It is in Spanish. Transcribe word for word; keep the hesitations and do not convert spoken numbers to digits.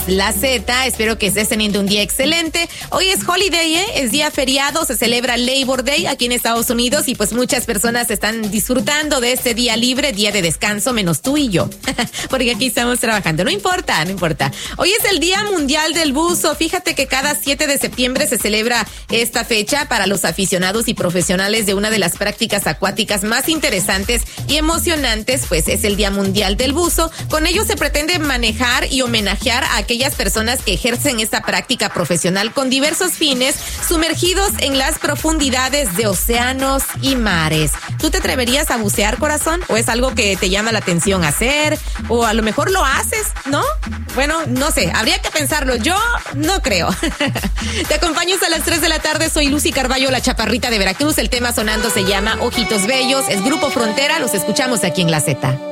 La Z. Espero que estés teniendo un día excelente. Hoy es holiday, ¿eh? Es día feriado, se celebra Labor Day aquí en Estados Unidos y pues muchas personas están disfrutando de este día libre, día de descanso, menos tú y yo. Porque aquí estamos trabajando. No importa, no importa. Hoy es el Día Mundial del Buzo. Fíjate que cada siete de septiembre se celebra esta fecha para los aficionados y profesionales de una de las prácticas acuáticas más interesantes y emocionantes, pues es el Día Mundial del Buzo. Con ello se pretende manejar y homenajear a aquellas personas que ejercen esta práctica profesional con diversos fines, sumergidos en las profundidades de océanos y mares. ¿Tú te atreverías a bucear, corazón? ¿O es algo que te llama la atención hacer? ¿O a lo mejor lo haces, no? Bueno, no sé, habría que pensarlo. Yo no creo. Te acompaño hasta las tres de la tarde. Soy Lucy Carballo, la chaparrita de Veracruz. El tema sonando se llama Ojitos Bellos. Es Grupo Frontera. Los escuchamos aquí en La Z.